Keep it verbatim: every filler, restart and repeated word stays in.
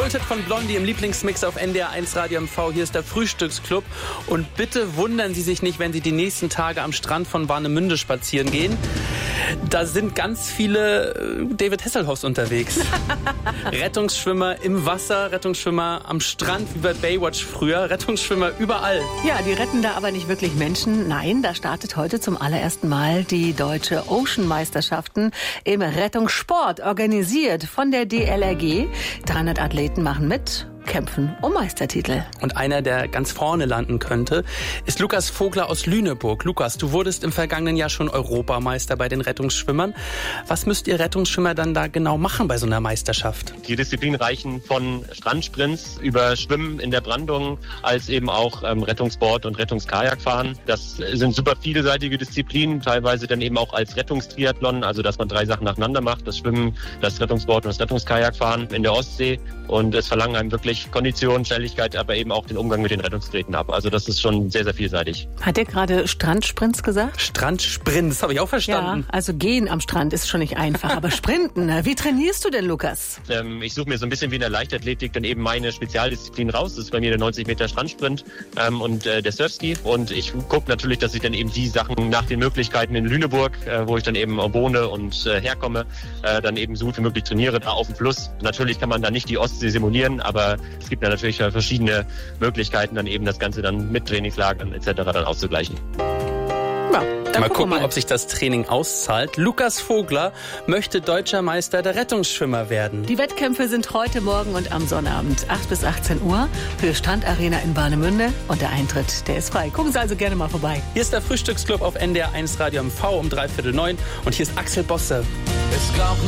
Jolted von Blondie im Lieblingsmix auf N D R eins Radio M V. Hier ist der Frühstücksclub. Und bitte wundern Sie sich nicht, wenn Sie die nächsten Tage am Strand von Warnemünde spazieren gehen. Da sind ganz viele David Hasselhoffs unterwegs. Rettungsschwimmer im Wasser, Rettungsschwimmer am Strand, wie bei Baywatch früher, Rettungsschwimmer überall. Ja, die retten da aber nicht wirklich Menschen. Nein, da startet heute zum allerersten Mal die Deutsche Ocean-Meisterschaften im Rettungssport, organisiert von der D L R G. dreihundert Athleten machen mit, kämpfen um Meistertitel. Und einer, der ganz vorne landen könnte, ist Lukas Vogler aus Lüneburg. Lukas, du wurdest im vergangenen Jahr schon Europameister bei den Rettungsschwimmern. Was müsst ihr Rettungsschwimmer dann da genau machen bei so einer Meisterschaft? Die Disziplinen reichen von Strandsprints über Schwimmen in der Brandung als eben auch ähm, Rettungsboard und Rettungskajakfahren. Das sind super vielseitige Disziplinen, teilweise dann eben auch als Rettungstriathlon, also dass man drei Sachen nacheinander macht, das Schwimmen, das Rettungsboard und das Rettungskajakfahren in der Ostsee. Und es verlangen einem wirklich Kondition, Schnelligkeit, aber eben auch den Umgang mit den Rettungsgeräten ab. Also das ist schon sehr, sehr vielseitig. Hat er gerade Strandsprints gesagt? Strandsprints, habe ich auch verstanden. Ja, also gehen am Strand ist schon nicht einfach, aber Sprinten, wie trainierst du denn, Lukas? Ähm, ich suche mir so ein bisschen wie in der Leichtathletik dann eben meine Spezialdisziplin raus. Das ist bei mir der neunzig Meter Strandsprint ähm, und äh, der Surfski. Und ich gucke natürlich, dass ich dann eben die Sachen nach den Möglichkeiten in Lüneburg, äh, wo ich dann eben wohne und äh, herkomme, äh, dann eben so gut wie möglich trainiere, da auf dem Fluss. Natürlich kann man da nicht die Ostsee simulieren, aber es gibt ja natürlich verschiedene Möglichkeiten, dann eben das Ganze dann mit Trainingslagern et cetera dann auszugleichen. Ja, dann mal gucken, mal. ob sich das Training auszahlt. Lukas Vogler möchte deutscher Meister der Rettungsschwimmer werden. Die Wettkämpfe sind heute, morgen und am Sonnabend, acht bis achtzehn Uhr, für Strandarena in Warnemünde. Und der Eintritt, der ist frei. Gucken Sie also gerne mal vorbei. Hier ist der Frühstücksclub auf N D R eins Radio M V um dreiviertel neun. Und hier ist Axel Bosse. Es gab